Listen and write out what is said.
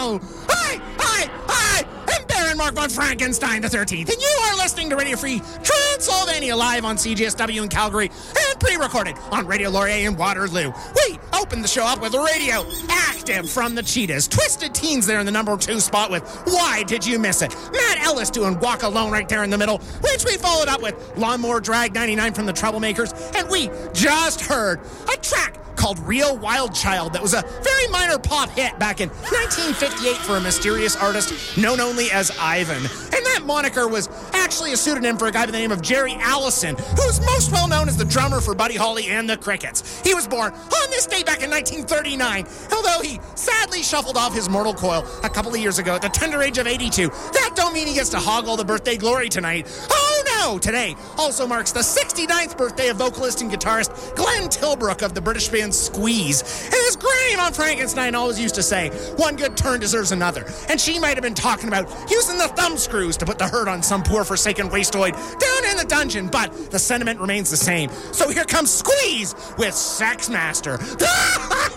Hello! Hi! I'm Baron Mark von Frankenstein the 13th, and you are listening to Radio Free Transylvania live on CJSW in Calgary and pre-recorded on Radio Laurier in Waterloo. We opened the show up with Radio Active from the Cheetahs. Twisted Teens there in the number 2 spot with Why Did You Miss It? Matt Ellis doing Walk Alone right there in the middle, which we followed up with Lawnmower Drag 99 from the Troublemakers, and we just heard a track called Real Wild Child that was a very minor pop hit back in 1958 for a mysterious artist known only as Ivan. And that moniker was actually a pseudonym for a guy by the name of Jerry Allison, who's most well known as the drummer for Buddy Holly and the Crickets. He was born on this day back in 1939, although he sadly shuffled off his mortal coil a couple of years ago at the tender age of 82. That don't mean he gets to hog all the birthday glory tonight. Oh no! Today also marks the 69th birthday of vocalist and guitarist Glenn Tilbrook of the British band Squeeze. And as Granny von Frankenstein always used to say, one good turn deserves another. And she might have been talking about using the thumb screws to put the hurt on some poor forsaken wastoid down in the dungeon, but the sentiment remains the same. So here comes Squeeze with Sex Master.